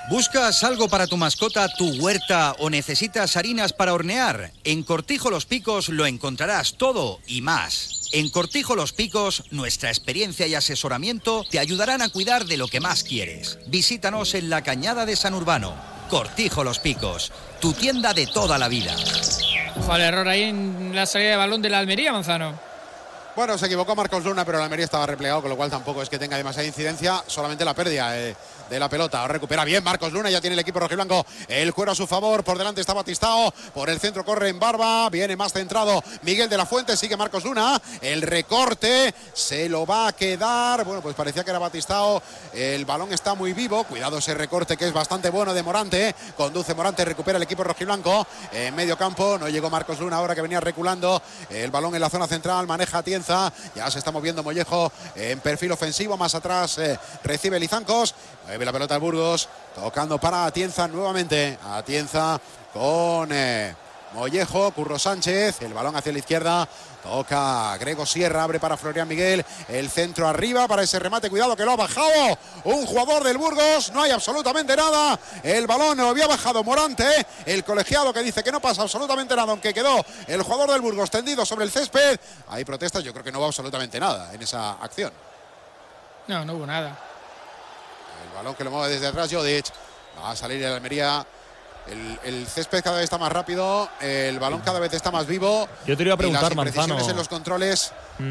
¿Buscas algo para tu mascota, tu huerta o necesitas harinas para hornear? En Cortijo Los Picos lo encontrarás todo y más. En Cortijo Los Picos, nuestra experiencia y asesoramiento te ayudarán a cuidar de lo que más quieres. Visítanos en la Cañada de San Urbano. Cortijo Los Picos, tu tienda de toda la vida. Ojo al error ahí en la salida de balón de la Almería, Manzano. Bueno, se equivocó Marcos Luna, pero la Almería estaba replegado, con lo cual tampoco es que tenga demasiada incidencia, solamente la pérdida de la pelota. Recupera bien Marcos Luna, ya tiene el equipo rojiblanco el cuero a su favor. Por delante está Batistao, por el centro corre en Barba, viene más centrado Miguel de la Fuente, sigue Marcos Luna, el recorte se lo va a quedar. Bueno, pues parecía que era Batistao, el balón está muy vivo, cuidado ese recorte que es bastante bueno de Morante, conduce Morante, recupera el equipo rojiblanco en medio campo, no llegó Marcos Luna ahora que venía reculando, el balón en la zona central, maneja Atienza. Ya se está moviendo Mollejo en perfil ofensivo. Más atrás recibe Lizancos. Mueve la pelota al Burgos. Tocando para Atienza nuevamente. Atienza con Mollejo. Curro Sánchez. El balón hacia la izquierda. Toca Grego Sierra. Abre para Florian Miguel. El centro arriba para ese remate. Cuidado que lo ha bajado un jugador del Burgos. No hay absolutamente nada. El balón lo había bajado Morante. El colegiado que dice que no pasa absolutamente nada. Aunque quedó el jugador del Burgos tendido sobre el césped. Hay protestas. Yo creo que no va absolutamente nada en esa acción. No hubo nada. El balón que lo mueve desde atrás Jodic. Va a salir el Almería. El césped cada vez está más rápido, el balón cada vez está más vivo. Yo te iba a preguntar, y las imprecisiones Manzano, en los controles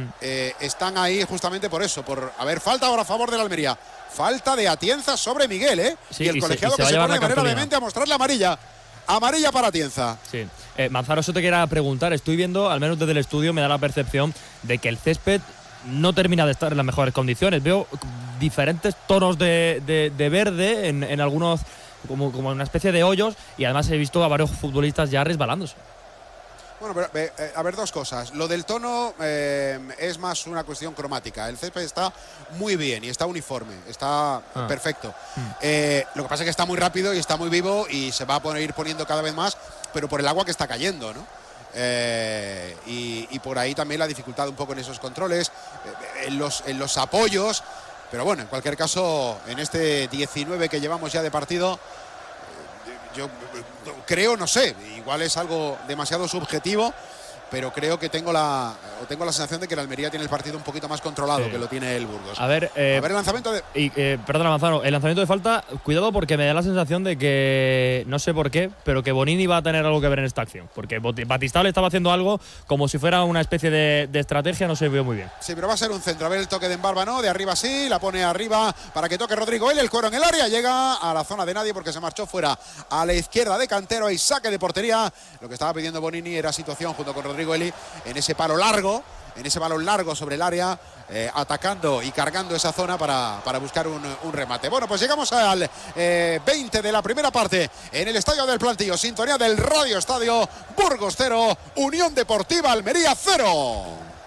están ahí justamente por eso, por haber falta ahora a favor del Almería. Falta de Atienza sobre Miguel, sí, y el colegiado que se pone de manera vehemente a mostrarle amarilla. Amarilla para Atienza. Sí. Manzano, eso te quería preguntar. Estoy viendo, al menos desde el estudio, me da la percepción de que el césped no termina de estar en las mejores condiciones. Veo diferentes tonos de verde en algunos, como una especie de hoyos, y además he visto a varios futbolistas ya resbalándose. Bueno, pero a ver, dos cosas. Lo del tono es más una cuestión cromática. El césped está muy bien y está uniforme, está perfecto. Lo que pasa es que está muy rápido y está muy vivo y se va a ir poniendo cada vez más, pero por el agua que está cayendo, ¿no? Y por ahí también la dificultad un poco en esos controles, en los apoyos. Pero bueno, en cualquier caso, en este 19 que llevamos ya de partido, yo creo, no sé, igual es algo demasiado subjetivo, pero creo que tengo la sensación de que el Almería tiene el partido un poquito más controlado que lo tiene el Burgos. A ver, el lanzamiento de... perdona, Manzano, el lanzamiento de falta, cuidado porque me da la sensación de que, no sé por qué, pero que Bonini va a tener algo que ver en esta acción. Porque Batistao le estaba haciendo algo como si fuera una especie de estrategia, no se vio muy bien. Sí, pero va a ser un centro. A ver el toque de Embarba, ¿no? De arriba sí, la pone arriba para que toque Rodrigo Eli, el cuero en el área, llega a la zona de nadie porque se marchó fuera a la izquierda de Cantero, y saque de portería. Lo que estaba pidiendo Bonini era situación junto con Rodrigo Eli en ese palo largo, en ese balón largo sobre el área, atacando y cargando esa zona para buscar un remate. Bueno, pues llegamos al 20 de la primera parte en el Estadio del Plantío. Sintonía del Radio Estadio. Burgos 0, Unión Deportiva Almería 0.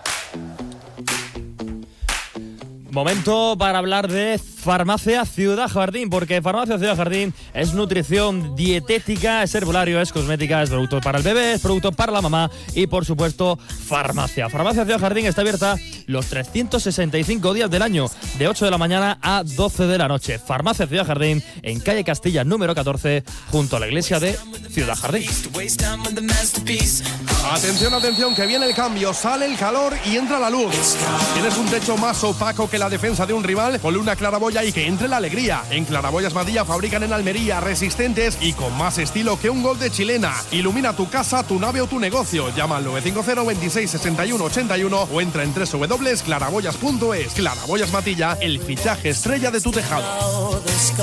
Momento para hablar de Farmacia Ciudad Jardín, porque Farmacia Ciudad Jardín es nutrición dietética, es herbolario, es cosmética, es producto para el bebé, es producto para la mamá y, por supuesto, farmacia. Farmacia Ciudad Jardín está abierta los 365 días del año, de 8 de la mañana a 12 de la noche. Farmacia Ciudad Jardín, en calle Castilla número 14, junto a la iglesia de Ciudad Jardín. Atención, atención, que viene el cambio, sale el calor y entra la luz. ¿Tienes un techo más opaco que la defensa de un rival? Ponle una claraboya y que entre la alegría. En Claraboyas Matilla fabrican en Almería, resistentes y con más estilo que un gol de chilena. Ilumina tu casa, tu nave o tu negocio. Llama al 950 26 61 81 o entra en www.claraboyas.es. Claraboyas Matilla, el fichaje estrella de tu tejado.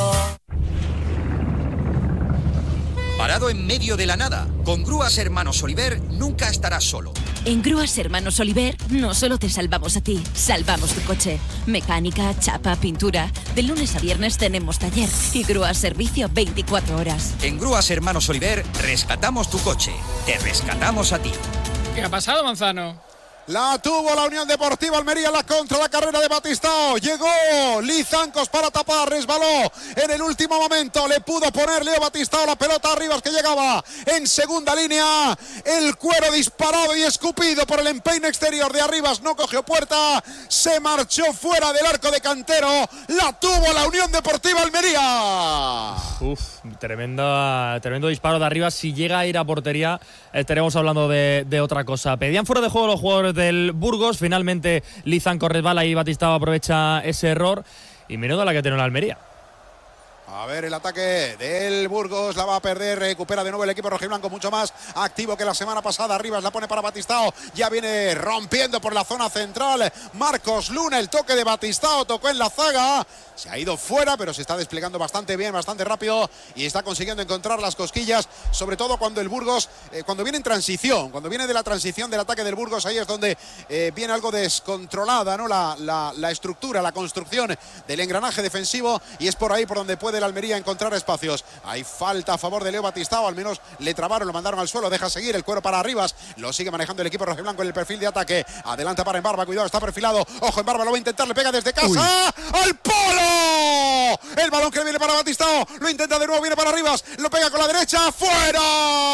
Parado en medio de la nada, con Grúas Hermanos Oliver nunca estarás solo. En Grúas Hermanos Oliver no solo te salvamos a ti, salvamos tu coche. Mecánica, chapa, pintura. De lunes a viernes tenemos taller y Grúas servicio 24 horas. En Grúas Hermanos Oliver rescatamos tu coche, te rescatamos a ti. ¿Qué ha pasado, Manzano? La tuvo la Unión Deportiva Almería, la contra, la carrera de Batistao. Llegó Lizancos para tapar, resbaló en el último momento. Le pudo poner Leo Batistao la pelota arriba, que llegaba en segunda línea. El cuero disparado y escupido por el empeine exterior de Arribas. No cogió puerta, se marchó fuera del arco de Cantero. La tuvo la Unión Deportiva Almería. Tremendo disparo de arriba. Si llega a ir a portería, estaremos hablando de otra cosa. Pedían fuera de juego los jugadores del Burgos. Finalmente Lizanco resbala y Batistao aprovecha ese error. Y menudo la que tiene la Almería. A ver, el ataque del Burgos la va a perder, recupera de nuevo el equipo rojiblanco, mucho más activo que la semana pasada. Arribas la pone para Batistao, ya viene rompiendo por la zona central Marcos Luna, el toque de Batistao, tocó en la zaga, se ha ido fuera, pero se está desplegando bastante bien, bastante rápido y está consiguiendo encontrar las cosquillas, sobre todo cuando el Burgos, cuando viene en transición, cuando viene de la transición del ataque del Burgos, ahí es donde viene algo descontrolada, ¿no? La estructura, la construcción del engranaje defensivo, y es por ahí por donde puede la Almería encontrar espacios. Hay falta a favor de Leo Batistao, al menos le trabaron, lo mandaron al suelo, deja seguir el cuero para Arribas, lo sigue manejando el equipo rojiblanco en el perfil de ataque, adelanta para Embarba, cuidado, está perfilado, ojo, Embarba lo va a intentar, le pega desde casa, ¡al palo! El balón que viene para Batistao, lo intenta de nuevo, viene para Arribas, lo pega con la derecha, ¡fuera!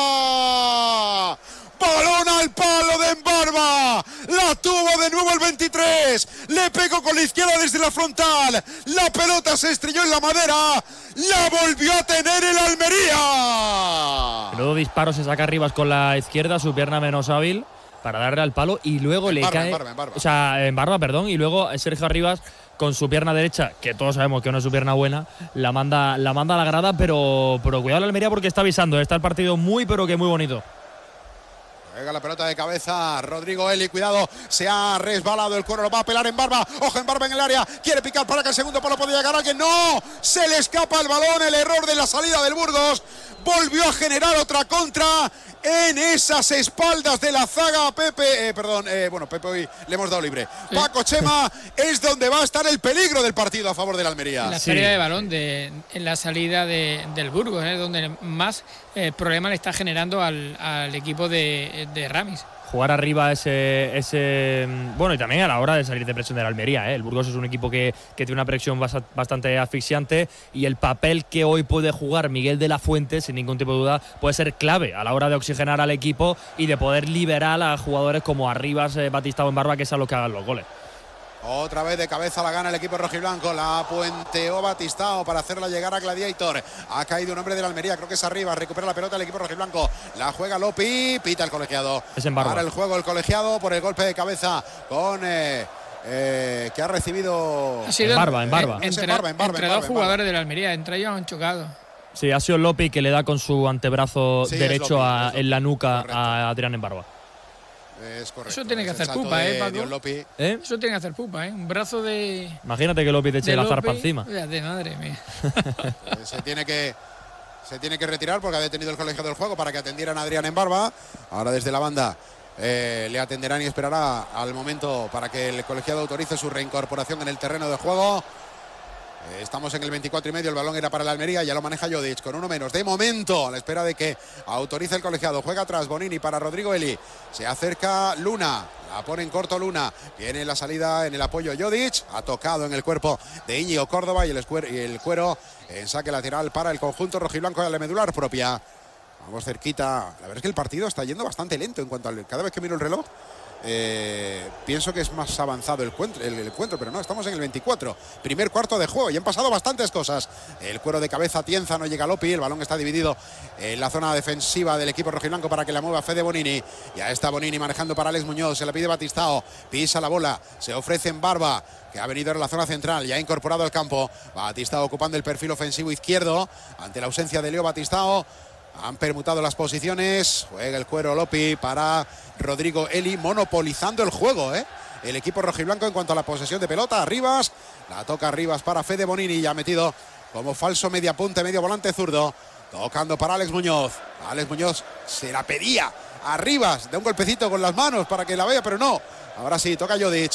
Balón al palo de Embarba, la tuvo de nuevo el 23, le pegó con la izquierda desde la frontal, la pelota se estrelló en la madera, la volvió a tener el Almería. Menudo disparo, se saca Arribas con la izquierda, su pierna menos hábil para darle al palo y luego le cae. Embarba, perdón, y luego Sergio Arribas con su pierna derecha, que todos sabemos que no es su pierna buena, la manda a la grada, pero cuidado la Almería porque está avisando, está el partido muy pero que muy bonito. Pega la pelota de cabeza Rodrigo Eli, cuidado, se ha resbalado el cuero, lo va a pelar Embarba, ojo Embarba en el área, quiere picar para que el segundo palo pueda llegar a alguien, no, se le escapa el balón, el error de la salida del Burgos, volvió a generar otra contra en esas espaldas de la zaga. Pepe, Pepe hoy le hemos dado libre. Paco Chema es donde va a estar el peligro del partido a favor del Almería. La pérdida de balón en la salida del Burgos, donde más problema le está generando al equipo de Ramis. Jugar arriba bueno, y también a la hora de salir de presión de la Almería, El Burgos es un equipo que tiene una presión bastante asfixiante, y el papel que hoy puede jugar Miguel de la Fuente, sin ningún tipo de duda, puede ser clave a la hora de oxigenar al equipo y de poder liberar a jugadores como Arribas, Batistao o Embarba, que es a los que hagan los goles. Otra vez de cabeza la gana el equipo rojiblanco, la puenteó Batistao para hacerla llegar a Gladiator. Ha caído un hombre de la Almería, creo que es Arriba, recupera la pelota el equipo rojiblanco, la juega Lopi, pita el colegiado. Es Embarba. Para el juego el colegiado por el golpe de cabeza con que ha recibido Embarba. Entre dos jugadores de la Almería, entre ellos han chocado. Sí, ha sido Lopi que le da con su antebrazo derecho Lopi, en la nuca correcto. a Adrián Embarba. Es correcto. Eso tiene que hacer pupa, Paco. Eso tiene que hacer pupa, Un brazo de. Imagínate que Lopi te eche la zarpa encima. De madre mía. Se tiene que retirar porque ha detenido el colegiado del juego para que atendieran a Adrián Embarba. Ahora desde la banda le atenderán y esperará al momento para que el colegiado autorice su reincorporación en el terreno de juego. Estamos en el 24 y medio, el balón era para la Almería, ya lo maneja Jodic con uno menos. De momento, a la espera de que autorice el colegiado, juega atrás Bonini para Rodrigo Eli. Se acerca Luna, la pone en corto Luna. Viene la salida en el apoyo Jodic, ha tocado en el cuerpo de Íñigo Córdoba y el cuero en saque lateral para el conjunto rojiblanco de la medular propia. Vamos cerquita, la verdad es que el partido está yendo bastante lento en cuanto cada vez que miro el reloj. Pienso que es más avanzado el encuentro, pero no, estamos en el 24, primer cuarto de juego y han pasado bastantes cosas. El cuero de cabeza tienza, no llega Lopi, el balón está dividido en la zona defensiva del equipo rojiblanco para que la mueva Fede Bonini. Ya está Bonini manejando para Alex Muñoz, se la pide Batistao, pisa la bola, se ofrece Embarba, que ha venido en la zona central, ya ha incorporado al campo. Batistao ocupando el perfil ofensivo izquierdo ante la ausencia de Leo Batistao. Han permutado las posiciones, juega el cuero Lopi para Rodrigo Eli, monopolizando el juego, el equipo rojiblanco en cuanto a la posesión de pelota. Arribas, la toca Arribas para Fede Bonini, ya metido como falso mediapunta, medio volante zurdo, tocando para Alex Muñoz. Alex Muñoz se la pedía a Arribas, da un golpecito con las manos para que la vea, pero no. Ahora sí, toca Jodic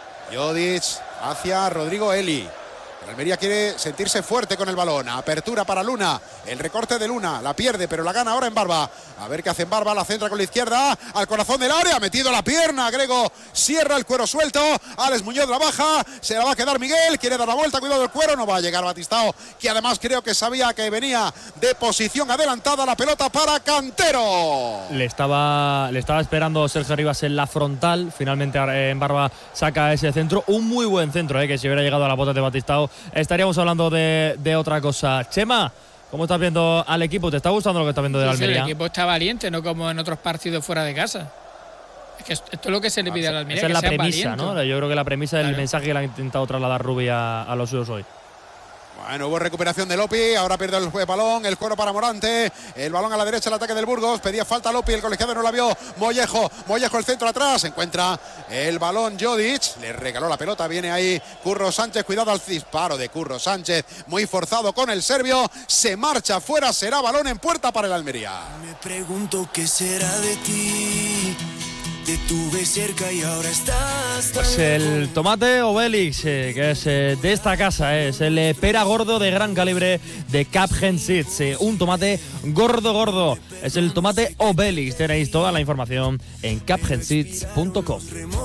hacia Rodrigo Eli. El Almería quiere sentirse fuerte con el balón. Apertura para Luna. El recorte de Luna. La pierde, pero la gana ahora Embarba. A ver qué hace Embarba. La centra con la izquierda. Al corazón del área. Ha metido la pierna. Grego cierra el cuero suelto. Alex Muñoz la baja. Se la va a quedar Miguel. Quiere dar la vuelta. Cuidado del cuero. No va a llegar Batistao, que además creo que sabía que venía de posición adelantada. La pelota para Cantero. Le estaba esperando Sergio Arribas en la frontal. Finalmente Embarba saca ese centro. Un muy buen centro, que si hubiera llegado a la botas de Batistao estaríamos hablando de otra cosa. Chema, ¿Cómo estás viendo al equipo? ¿Te está gustando lo que estás viendo del Almería? Sí, el equipo está valiente, no como en otros partidos fuera de casa. Es que esto es lo que se le pide al Almería. Esa es la premisa, valiente, ¿no? Yo creo que la premisa del mensaje que le ha intentado trasladar Rubi a los suyos hoy. Bueno, hubo recuperación de Lopi, ahora pierde el balón, el cuero para Morante, el balón a la derecha, el ataque del Burgos, pedía falta Lopi, el colegiado no la vio, Mollejo el centro atrás, encuentra el balón Jodic, le regaló la pelota, viene ahí Curro Sánchez, cuidado al disparo de Curro Sánchez, muy forzado con el serbio, se marcha fuera, será balón en puerta para el Almería. Me pregunto qué será de ti. Te tuve cerca y ahora estás. Pues el tomate Obelix, que es de esta casa, es el pera gordo de gran calibre de Capgen Seeds. Un tomate gordo. Es el tomate Obelix. Tenéis toda la información en capgenseeds.com.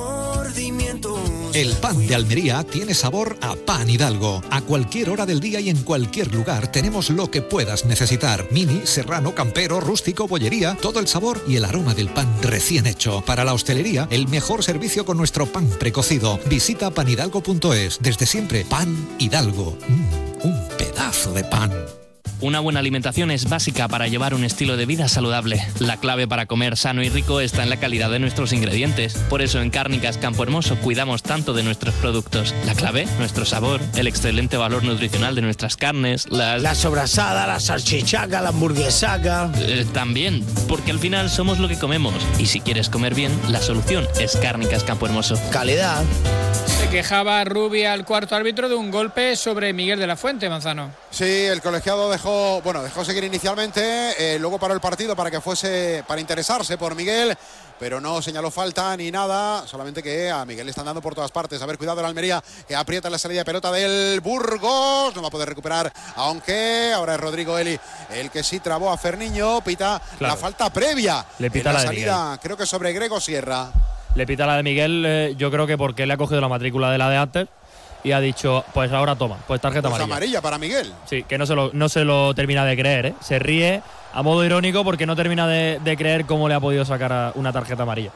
El pan de Almería tiene sabor a Pan Hidalgo. A cualquier hora del día y en cualquier lugar tenemos lo que puedas necesitar. Mini, serrano, campero, rústico, bollería, todo el sabor y el aroma del pan recién hecho. Para la hostelería, el mejor servicio con nuestro pan precocido. Visita panhidalgo.es. Desde siempre, Pan Hidalgo. Un pedazo de pan. Una buena alimentación es básica para llevar un estilo de vida saludable. La clave para comer sano y rico está en la calidad de nuestros ingredientes. Por eso en Cárnicas Campo Hermoso cuidamos tanto de nuestros productos. La clave, nuestro sabor, el excelente valor nutricional de nuestras carnes, la sobrasada, la salchichaca, la hamburguesaca. También, porque al final somos lo que comemos. Y si quieres comer bien, la solución es Cárnicas Campo Hermoso. Calidad. Se quejaba Rubi al cuarto árbitro de un golpe sobre Miguel de la Fuente, Manzano. Sí, el colegiado dejó seguir inicialmente, luego paró el partido para interesarse por Miguel, pero no señaló falta ni nada, solamente que a Miguel le están dando por todas partes. A ver, cuidado el Almería, que aprieta la salida de pelota del Burgos, no va a poder recuperar, aunque ahora es Rodrigo Eli el que sí trabó a Ferniño, pita la falta previa. Le pita la salida, Miguel. creo que sobre Grego Sierra. Le pita la de Miguel, yo creo que porque le ha cogido la matrícula de la de antes y ha dicho, pues ahora toma, pues tarjeta amarilla para Miguel. Sí, que no se lo termina de creer, ¿eh? Se ríe a modo irónico porque no termina de creer cómo le ha podido sacar una tarjeta amarilla.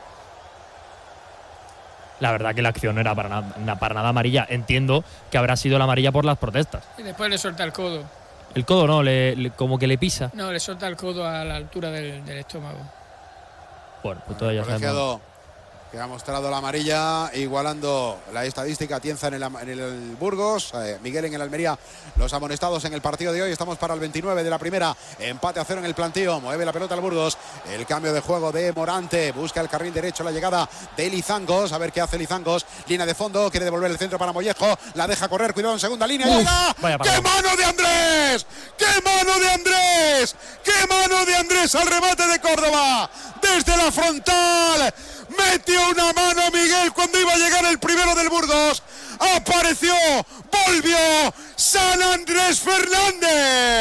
La verdad que la acción no era para nada amarilla. Entiendo que habrá sido la amarilla por las protestas. Y después le suelta el codo. El codo no, como que le pisa. No, le suelta el codo a la altura del estómago. Bueno, pues todavía sabemos. Que ha mostrado la amarilla, igualando la estadística. Tienza en el Burgos, Miguel en el Almería. Los amonestados en el partido de hoy. Estamos para el 29 de la primera. Empate a 0 en el plantío. Mueve la pelota al Burgos. El cambio de juego de Morante. Busca el carril derecho. La llegada de Lizangos. A ver qué hace Lizangos. Línea de fondo. Quiere devolver el centro para Mollejo. La deja correr. Cuidado en segunda línea. ¡Llega! ¡Qué mano de Andrés! ¡Qué mano de Andrés! ¡Qué mano de Andrés al remate de Córdoba! Desde la frontal. Metió una mano Miguel cuando iba a llegar el primero del Burgos. Apareció, volvió San Andrés Fernández.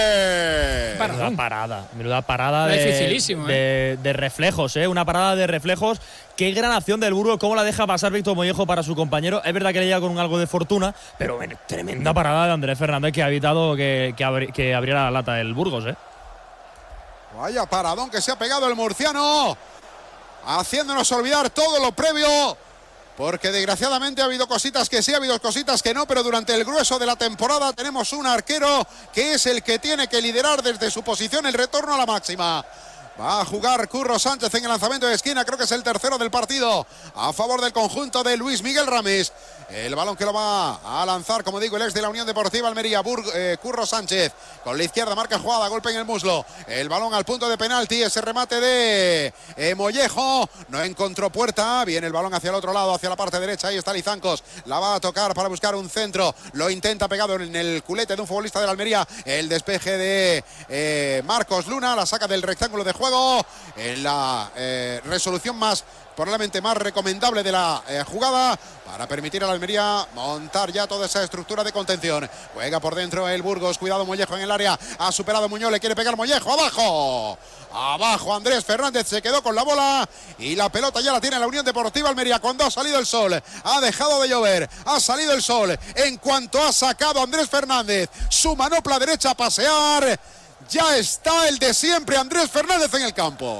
Menuda parada de reflejos, una parada de reflejos. Qué gran acción del Burgos, cómo la deja pasar Víctor Mollejo para su compañero. Es verdad que le llega con algo de fortuna, pero tremenda parada de Andrés Fernández que ha evitado que abriera la lata del Burgos. Vaya paradón que se ha pegado el murciano, haciéndonos olvidar todo lo previo, porque desgraciadamente ha habido cositas que sí, ha habido cositas que no, pero durante el grueso de la temporada tenemos un arquero que es el que tiene que liderar desde su posición el retorno a la máxima. Va a jugar Curro Sánchez en el lanzamiento de esquina, creo que es el tercero del partido, a favor del conjunto de Luis Miguel Ramis. El balón que lo va a lanzar, como digo, el ex de la Unión Deportiva Almería, Curro Sánchez, con la izquierda, marca jugada, golpe en el muslo. El balón al punto de penalti, ese remate de Mollejo, no encontró puerta, viene el balón hacia el otro lado, hacia la parte derecha, ahí está Lizancos, la va a tocar para buscar un centro, lo intenta pegado en el culete de un futbolista de la Almería, el despeje de Marcos Luna, la saca del rectángulo de juego, en la resolución probablemente más recomendable de la jugada, para permitir a la Almería montar ya toda esa estructura de contención. Juega por dentro el Burgos, cuidado Mollejo en el área, ha superado Muñoz, le quiere pegar Mollejo, abajo Andrés Fernández, se quedó con la bola y la pelota ya la tiene la Unión Deportiva Almería. Cuando ha salido el sol, ha dejado de llover, ha salido el sol, en cuanto ha sacado Andrés Fernández su manopla derecha a pasear, ya está el de siempre Andrés Fernández en el campo.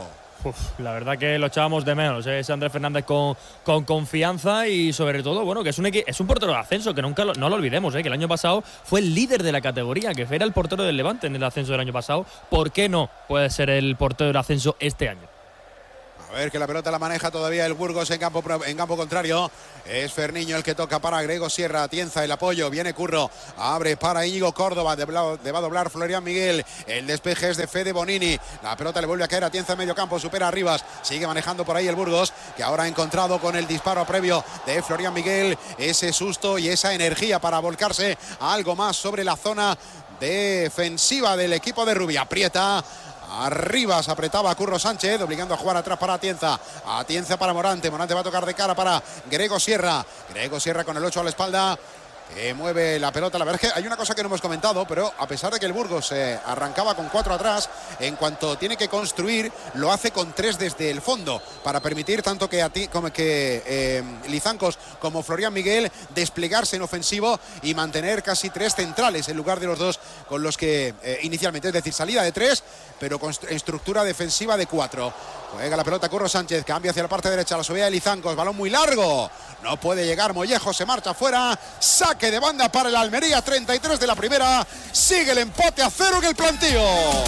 La verdad que lo echábamos de menos, ese Andrés Fernández con confianza y sobre todo, bueno, que es un portero de ascenso, que nunca no lo olvidemos, que el año pasado fue el líder de la categoría, que era el portero del Levante en el ascenso del año pasado. ¿Por qué no puede ser el portero del ascenso este año? A ver, que la pelota la maneja todavía el Burgos en campo contrario. Es Ferniño el que toca para Grego Sierra. Atienza el apoyo. Viene Curro. Abre para Íñigo Córdoba. Le va a doblar Florian Miguel. El despeje es de Fede Bonini. La pelota le vuelve a caer. Atienza en medio campo. Supera a Rivas. Sigue manejando por ahí el Burgos, que ahora ha encontrado con el disparo previo de Florian Miguel ese susto y esa energía para volcarse a algo más sobre la zona defensiva del equipo de Rubí. Aprieta. Arriba se apretaba a Curro Sánchez, obligando a jugar atrás para Atienza. Atienza para Morante. Morante va a tocar de cara para Grego Sierra. Grego Sierra con el 8 a la espalda. Mueve la pelota. La verdad es que hay una cosa que no hemos comentado, pero a pesar de que el Burgos arrancaba con 4 atrás, en cuanto tiene que construir, lo hace con 3 desde el fondo, para permitir tanto que Lizancos como Florian Miguel desplegarse en ofensivo y mantener casi 3 centrales en lugar de los 2 con los que inicialmente, es decir, salida de 3, pero con estructura defensiva de 4. Juega la pelota Curro Sánchez, cambia hacia la parte derecha, la subida de Lizancos, balón muy largo, no puede llegar Mollejo, se marcha fuera, saque de banda para el Almería, 33 de la primera, sigue el empate a 0 en el plantío.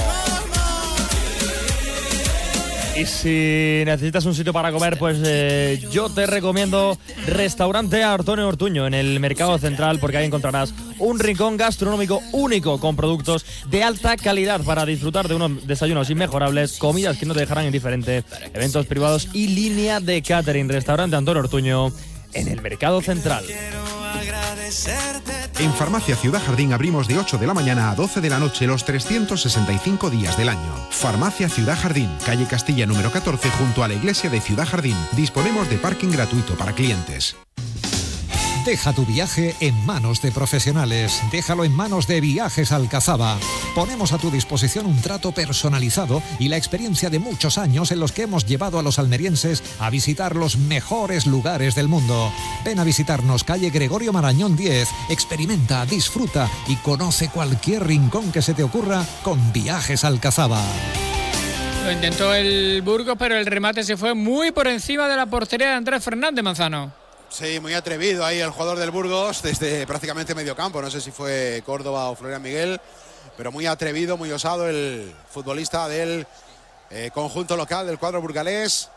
Y si necesitas un sitio para comer, pues yo te recomiendo Restaurante Antonio Ortuño en el Mercado Central, porque ahí encontrarás un rincón gastronómico único con productos de alta calidad para disfrutar de unos desayunos inmejorables, comidas que no te dejarán indiferente, eventos privados y línea de catering. Restaurante Antonio Ortuño en el Mercado Central. En Farmacia Ciudad Jardín abrimos de 8 de la mañana a 12 de la noche los 365 días del año. Farmacia Ciudad Jardín, calle Castilla número 14, junto a la iglesia de Ciudad Jardín. Disponemos de parking gratuito para clientes. Deja tu viaje en manos de profesionales. Déjalo en manos de Viajes Alcazaba. Ponemos a tu disposición un trato personalizado y la experiencia de muchos años en los que hemos llevado a los almerienses a visitar los mejores lugares del mundo. Ven a visitarnos, calle Gregorio Marañón 10. Experimenta, disfruta y conoce cualquier rincón que se te ocurra con Viajes Alcazaba. Lo intentó el Burgos, pero el remate se fue muy por encima de la portería de Andrés Fernández, Manzano. Sí, muy atrevido ahí el jugador del Burgos desde prácticamente medio campo. No sé si fue Córdoba o Florian Miguel, pero muy atrevido, muy osado el futbolista del conjunto local del cuadro burgalés,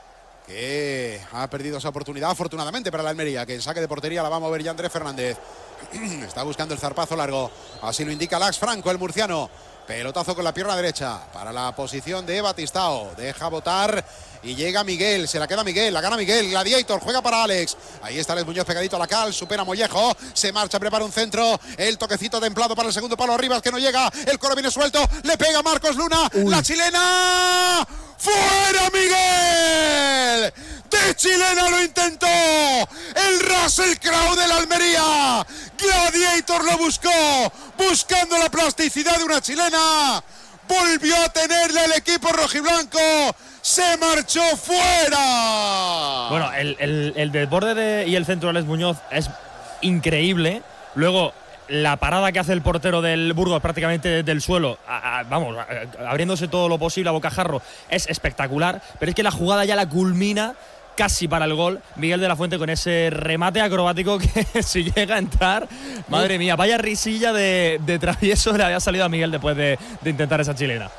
que ha perdido esa oportunidad afortunadamente para la Almería, que en saque de portería la va a mover ya Andrés Fernández. Está buscando el zarpazo largo, así lo indica Lax Franco, el murciano. Pelotazo con la pierna derecha para la posición de Batistao. Deja botar y llega Miguel. Se la queda Miguel, la gana Miguel. Gladiator juega para Alex. Ahí está Alex Muñoz pegadito a la cal. Supera Mollejo. Se marcha, prepara un centro. El toquecito templado para el segundo palo arriba, que no llega. El coro viene suelto. Le pega Marcos Luna. Uy. La chilena. ¡Fuera Miguel! De chilena lo intentó el Russell Crowe de la Almería. Gladiator lo buscó, buscando la plasticidad de una chilena. Volvió a tenerle el equipo rojiblanco. Se marchó fuera. Bueno, el desborde y el centro de Alex Muñoz es increíble. Luego, la parada que hace el portero del Burgos prácticamente desde el suelo, abriéndose todo lo posible a bocajarro, es espectacular. Pero es que la jugada ya la culmina casi para el gol Miguel de la Fuente con ese remate acrobático que si llega a entrar, madre mía, vaya risilla de travieso le había salido a Miguel después de intentar esa chilena.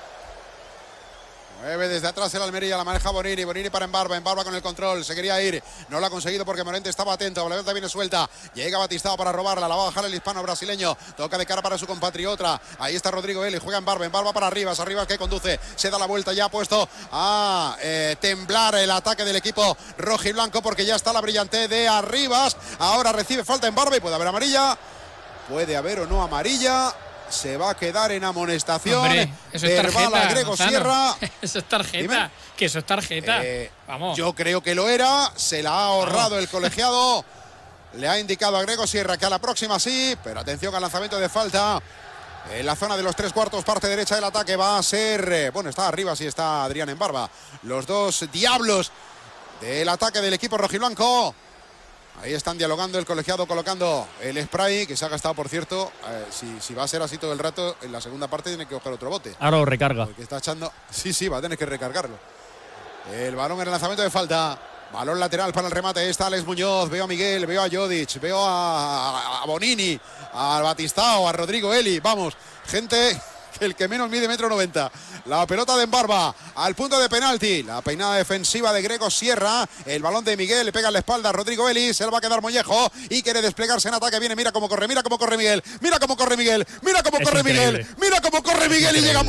Mueve desde atrás el Almería, la maneja Bonini. Bonini para Embarba con el control. Se quería ir, no lo ha conseguido porque Morente estaba atento. La pelota viene suelta. Llega Batistao para robarla. La va a bajar el hispano brasileño. Toca de cara para su compatriota. Ahí está Rodrigo Eli. Juega Embarba para Arribas. Arribas que conduce. Se da la vuelta. Ya ha puesto a temblar el ataque del equipo rojiblanco porque ya está la brillantez de Arribas. Ahora recibe falta Embarba y puede haber amarilla. Puede haber o no amarilla. Se va a quedar en amonestación. Hombre, eso es tarjeta, Grego Sierra. Eso es tarjeta. Dime. Que eso es tarjeta. Vamos. Yo creo que lo era. Se la ha ahorrado el colegiado. Le ha indicado a Grego Sierra que a la próxima sí. Pero atención al lanzamiento de falta. En la zona de los 3/4, parte derecha del ataque va a ser... Bueno, está arriba, sí está Adrián Embarba. Los dos diablos del ataque del equipo rojiblanco. Ahí están dialogando el colegiado, colocando el spray, que se ha gastado, por cierto. Si va a ser así todo el rato, en la segunda parte tiene que coger otro bote. Ahora lo recarga. Porque está echando. Sí, va a tener que recargarlo. El balón en el lanzamiento de falta. Balón lateral para el remate. Está Alex Muñoz. Veo a Miguel, veo a Jodic, veo a Bonini, a Batistao, a Rodrigo Eli. Vamos, gente. El que menos mide 1,90 m. La pelota de Embarba al punto de penalti. La peinada defensiva de Grego Sierra. El balón de Miguel, le pega en la espalda a Rodrigo Eli. Se le va a quedar Mollejo y quiere desplegarse en ataque. Viene, mira cómo corre Miguel. Mira cómo corre Miguel. Mira cómo corre Miguel. Mira cómo corre Miguel y llega